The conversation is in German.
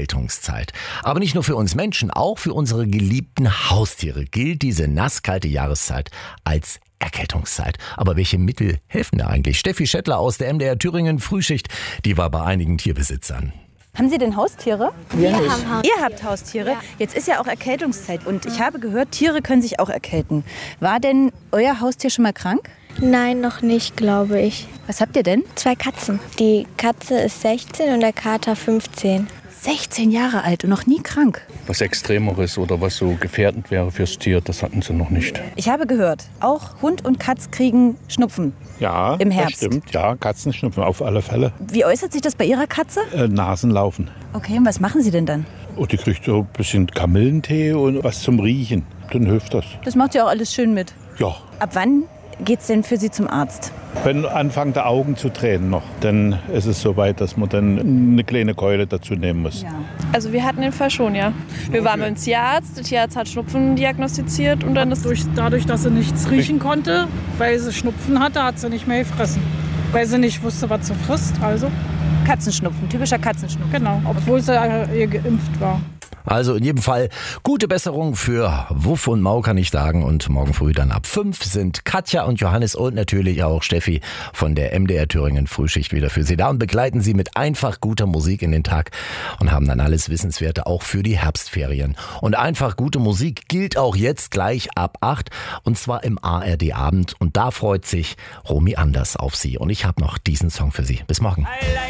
Erkältungszeit. Aber nicht nur für uns Menschen, auch für unsere geliebten Haustiere gilt diese nasskalte Jahreszeit als Erkältungszeit. Aber welche Mittel helfen da eigentlich? Steffi Schettler aus der MDR Thüringen Frühschicht, die war bei einigen Tierbesitzern. Haben Sie denn Haustiere? Wir haben Haustiere. Ihr habt Haustiere? Ja. Jetzt ist ja auch Erkältungszeit und ich habe gehört, Tiere können sich auch erkälten. War denn euer Haustier schon mal krank? Nein, noch nicht, glaube ich. Was habt ihr denn? 2 Katzen. Die Katze ist 16 und der Kater 15. 16 Jahre alt und noch nie krank. Was Extremeres oder was so gefährdend wäre fürs Tier, das hatten sie noch nicht. Ich habe gehört, auch Hund und Katz kriegen Schnupfen. Ja, im Herbst. Das stimmt. Ja, Katzenschnupfen auf alle Fälle. Wie äußert sich das bei Ihrer Katze? Nasenlaufen. Okay, und was machen Sie denn dann? Oh, die kriegt so ein bisschen Kamillentee und was zum Riechen. Dann hilft das. Das macht sie auch alles schön mit. Ja. Ab wann geht's denn für Sie zum Arzt? Wenn anfangen die Augen zu tränen noch, dann ist es soweit, dass man dann eine kleine Keule dazu nehmen muss. Ja. Also wir hatten den Fall schon, ja. Wir waren beim Tierarzt, der Tierarzt hat Schnupfen diagnostiziert und dann ist... Dadurch, dass sie nichts riechen konnte, weil sie Schnupfen hatte, hat sie nicht mehr gefressen. Weil sie nicht wusste, was sie frisst, also. Katzenschnupfen, typischer Katzenschnupfen. Genau, obwohl sie geimpft war. Also in jedem Fall gute Besserung für Wuff und Mau, kann ich sagen. Und morgen früh dann ab 5 sind Katja und Johannes und natürlich auch Steffi von der MDR Thüringen Frühschicht wieder für Sie da und begleiten Sie mit einfach guter Musik in den Tag und haben dann alles Wissenswerte auch für die Herbstferien. Und einfach gute Musik gilt auch jetzt gleich ab 8 und zwar im ARD Abend. Und da freut sich Romy Anders auf Sie. Und ich habe noch diesen Song für Sie. Bis morgen.